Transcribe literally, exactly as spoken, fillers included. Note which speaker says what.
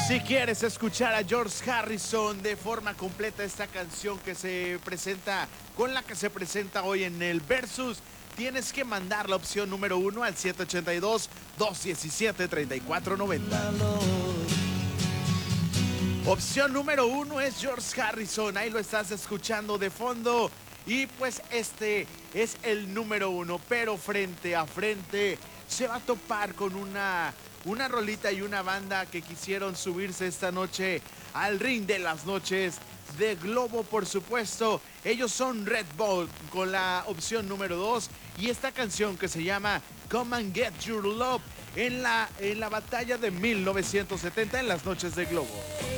Speaker 1: Si quieres escuchar a George Harrison de forma completa, esta canción que se presenta, con la que se presenta hoy en el Versus, tienes que mandar la opción número uno al siete ocho dos, dos uno siete, tres cuatro nueve cero. Opción número uno es George Harrison, ahí lo estás escuchando de fondo. Y pues este es el número uno, pero frente a frente se va a topar con una, una rolita y una banda que quisieron subirse esta noche al ring de las noches de Globo, por supuesto. Ellos son Red Bull con la opción número dos y esta canción que se llama Come and Get Your Love en la, en la batalla de mil novecientos setenta en las noches de Globo.